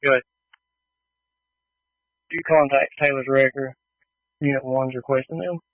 Good. Do you contact Taylor's Wrecker? Unit 1's requesting them?